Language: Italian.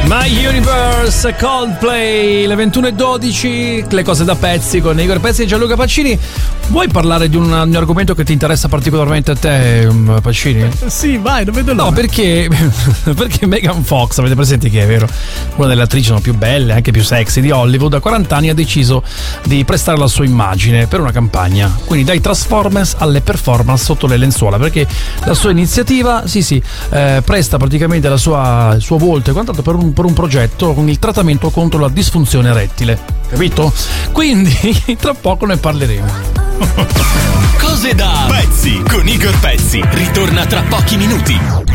My Universe, Coldplay, le 21:12, le cose da pezzi con Igor Pezzi e Gianluca Pacini. Vuoi parlare di un argomento che ti interessa particolarmente a te, Pacini? Sì, vai, non vedo l'ora. No, perché Megan Fox, avete presente che è vero? Una delle attrici più belle, anche più sexy di Hollywood, a 40 anni ha deciso di prestare la sua immagine per una campagna. Quindi dai Transformers alle performance sotto le lenzuola, perché la sua iniziativa, presta praticamente il suo volto e quant'altro per un progetto con il trattamento contro la disfunzione erettile, capito? Quindi tra poco ne parleremo. Cose da pezzi con Igor Pezzi ritorna tra pochi minuti.